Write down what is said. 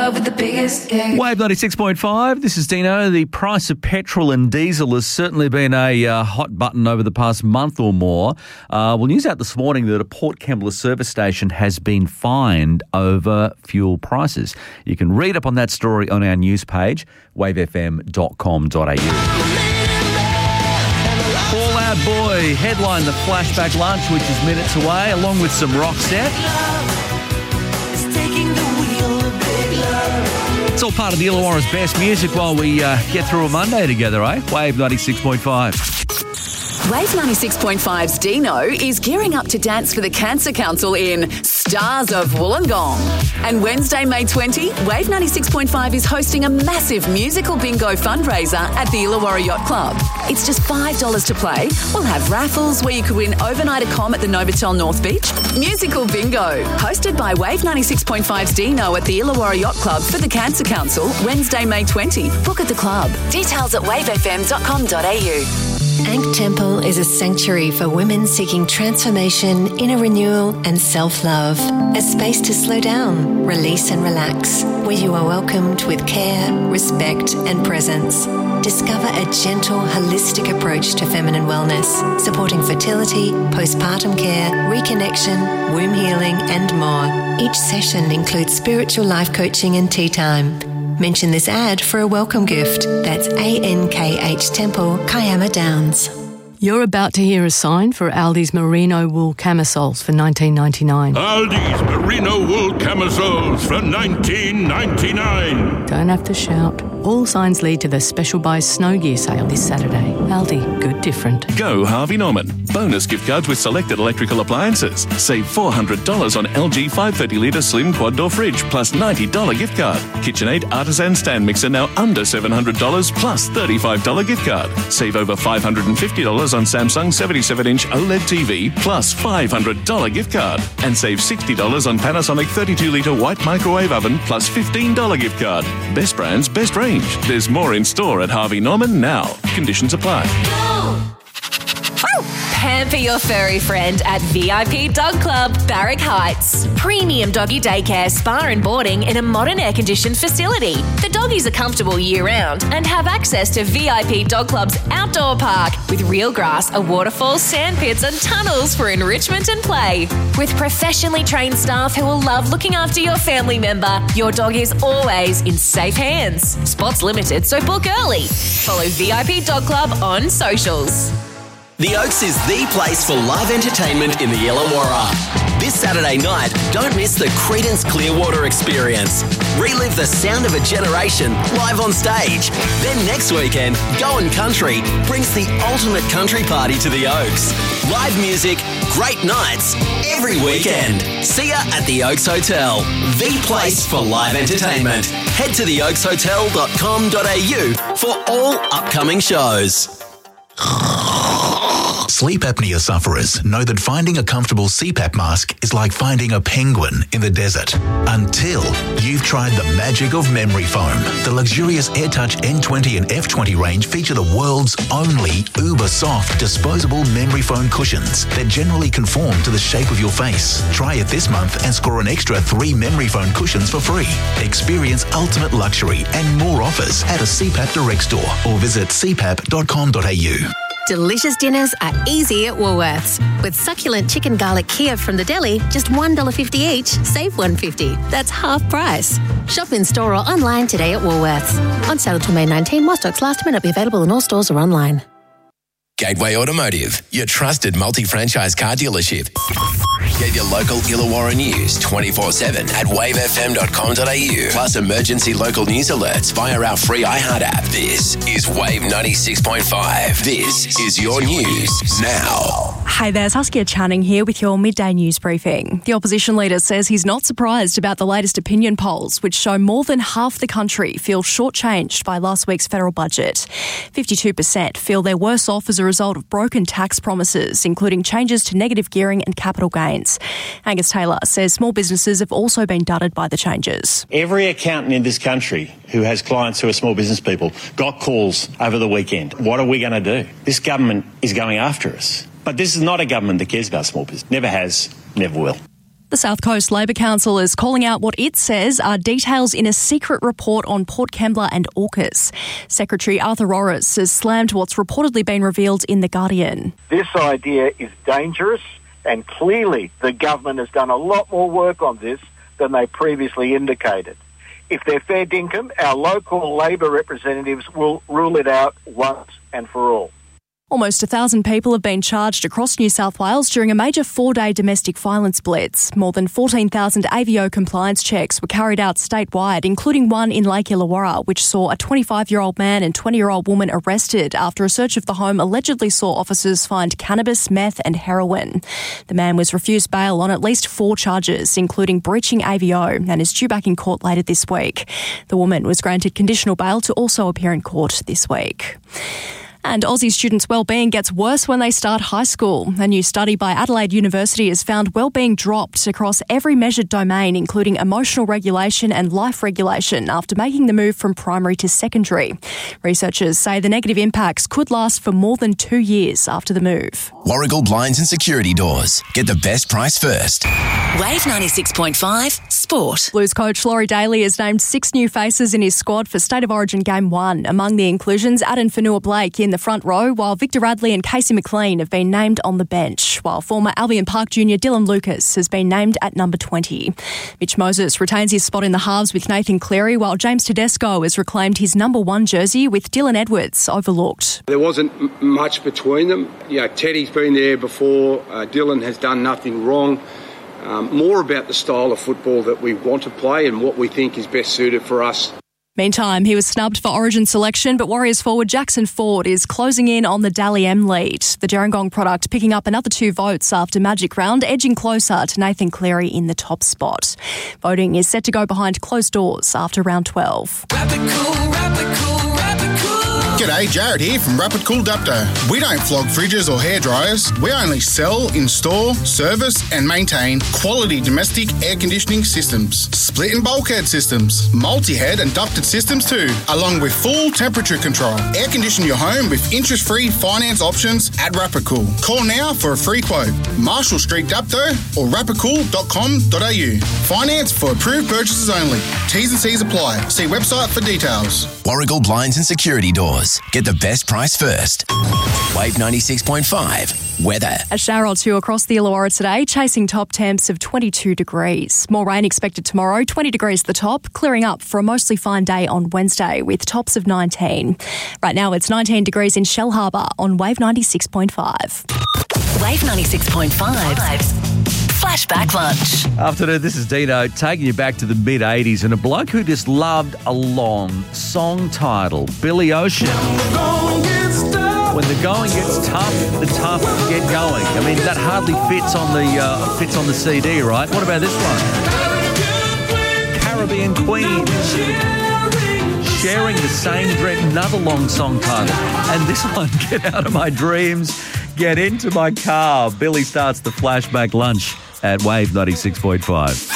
club with the biggest gig. Wave 96.5, this is Dino. The price of petrol and diesel has certainly been a hot button over the past month or more. News out this morning that a Port Kembla service station has been fined over fuel prices. You can read up on that story on our news page, wavefm.com.au. Fall Out Boy headline the Flashback Lunch, which is minutes away, along with some Roxette. It's all part of the Illawarra's best music while we get through a Monday together, eh? Wave 96.5. Wave 96.5's Dino is gearing up to dance for the Cancer Council in Stars of Wollongong. And Wednesday, May 20, Wave 96.5 is hosting a massive musical bingo fundraiser at the Illawarra Yacht Club. It's just $5 to play. We'll have raffles where you could win overnight accom at the Novotel North Beach. Musical bingo, hosted by Wave 96.5's Dino at the Illawarra Yacht Club for the Cancer Council, Wednesday, May 20. Book at the club. Details at wavefm.com.au. Ankh Temple is a sanctuary for women seeking transformation, inner renewal and self-love. A space to slow down, release and relax, where you are welcomed with care, respect and presence. Discover a gentle, holistic approach to feminine wellness, supporting fertility, postpartum care, reconnection, womb healing and more. Each session includes spiritual life coaching and tea time. Mention this ad for a welcome gift. That's ANKH Temple, Kiama Downs. You're about to hear a sign for Aldi's merino wool camisoles for $19.99. Aldi's merino wool camisoles for $19.99. Don't have to shout. All signs lead to the special buy snow gear sale this Saturday. Aldi, good different. Go Harvey Norman. Bonus gift cards with selected electrical appliances. Save $400 on LG 530 litre slim quad door fridge plus $90 gift card. KitchenAid artisan stand mixer now under $700 plus $35 gift card. Save over $550 on Samsung 77-inch OLED TV plus $500 gift card. And save $60 on Panasonic 32 litre white microwave oven plus $15 gift card. Best brands, best range. There's more in store at Harvey Norman now. Conditions apply. Pamper your furry friend at VIP Dog Club, Barrack Heights. Premium doggy daycare, spa and boarding in a modern air-conditioned facility. The doggies are comfortable year-round and have access to VIP Dog Club's outdoor park with real grass, a waterfall, sand pits and tunnels for enrichment and play. With professionally trained staff who will love looking after your family member, your dog is always in safe hands. Spots limited, so book early. Follow VIP Dog Club on socials. The Oaks is the place for live entertainment in the Illawarra. This Saturday night, don't miss the Creedence Clearwater experience. Relive the sound of a generation live on stage. Then next weekend, Goin' Country brings the ultimate country party to the Oaks. Live music, great nights, every weekend. See ya at the Oaks Hotel, the place for live entertainment. Head to theoakshotel.com.au for all upcoming shows. Sleep apnea sufferers know that finding a comfortable CPAP mask is like finding a penguin in the desert. Until you've tried the magic of memory foam. The luxurious AirTouch N20 and F20 range feature the world's only uber-soft disposable memory foam cushions that generally conform to the shape of your face. Try it this month and score an extra 3 memory foam cushions for free. Experience ultimate luxury and more offers at a CPAP Direct store or visit cpap.com.au. Delicious dinners are easy at Woolworths. With succulent chicken garlic Kiev from the deli, just $1.50 each, save $1.50. That's half price. Shop in store or online today at Woolworths. On sale until May 19, while stocks last, may not be available in all stores or online. Gateway Automotive, your trusted multi-franchise car dealership. Get your local Illawarra news 24/7 at wavefm.com.au. Plus emergency local news alerts via our free iHeart app. This is Wave 96.5. This is your news now. Hey there, Saskia Channing here with your midday news briefing. The opposition leader says he's not surprised about the latest opinion polls, which show more than half the country feel shortchanged by last week's federal budget. 52% feel they're worse off as a result of broken tax promises, including changes to negative gearing and capital gains. Angus Taylor says small businesses have also been dudded by the changes. Every accountant in this country who has clients who are small business people got calls over the weekend. What are we going to do? This government is going after us. But this is not a government that cares about small business. Never has, never will. The South Coast Labor Council is calling out what it says are details in a secret report on Port Kembla and AUKUS. Secretary Arthur Orris has slammed what's reportedly been revealed in The Guardian. This idea is dangerous, and clearly the government has done a lot more work on this than they previously indicated. If they're fair dinkum, our local Labor representatives will rule it out once and for all. Almost 1,000 people have been charged across New South Wales during a major 4-day domestic violence blitz. More than 14,000 AVO compliance checks were carried out statewide, including one in Lake Illawarra, which saw a 25-year-old man and 20-year-old woman arrested after a search of the home allegedly saw officers find cannabis, meth and heroin. The man was refused bail on at least 4 charges, including breaching AVO, and is due back in court later this week. The woman was granted conditional bail to also appear in court this week. And Aussie students' wellbeing gets worse when they start high school. A new study by Adelaide University has found wellbeing dropped across every measured domain, including emotional regulation and life regulation, after making the move from primary to secondary. Researchers say the negative impacts could last for more than 2 years after the move. Warragul Blinds and Security Doors. Get the best price first. Wave 96.5 Sport. Blues coach Laurie Daly has named 6 new faces in his squad for State of Origin Game 1. Among the inclusions, Aden Fanua-Blake in the front row, while Victor Radley and Casey McLean have been named on the bench, while former Albion Park junior Dylan Lucas has been named at number 20. Mitch Moses retains his spot in the halves with Nathan Cleary, while James Tedesco has reclaimed his number 1 jersey with Dylan Edwards overlooked. There wasn't much between them. Teddy's been there before. Dylan has done nothing wrong. More about the style of football that we want to play and what we think is best suited for us. Meantime, he was snubbed for Origin selection, but Warriors forward Jackson Ford is closing in on the Dally M lead. The Gerringong product picking up another 2 votes after Magic Round, edging closer to Nathan Cleary in the top spot. Voting is set to go behind closed doors after round 12. G'day, Jared here from Rapid Cool Dapto. We don't flog fridges or hairdryers. We only sell, install, service and maintain quality domestic air conditioning systems. Split and bulkhead systems, multi-head and ducted systems too, along with full temperature control. Air condition your home with interest-free finance options at Rapid Cool. Call now for a free quote. Marshall Street Dapto or rapidcool.com.au. Finance for approved purchases only. T's and C's apply. See website for details. Warragul Blinds and Security Doors. Get the best price first. Wave 96.5 weather. A shower or 2 across the Illawarra today, chasing top temps of 22 degrees. More rain expected tomorrow, 20 degrees at the top, clearing up for a mostly fine day on Wednesday with tops of 19. Right now it's 19 degrees in Shell Harbour on Wave 96.5. Wave 96.5. Flashback Lunch. Afternoon, this is Dino taking you back to the mid-'80s and a bloke who just loved a long song title, Billy Ocean. When the going gets tough, the tough get going. I mean, that hardly fits on the CD, right? What about this one? Caribbean Queen. Sharing the same dream, another long song title. And this one, Get Out of My Dreams, Get Into My Car. Billy starts the Flashback Lunch at Wave 96.5.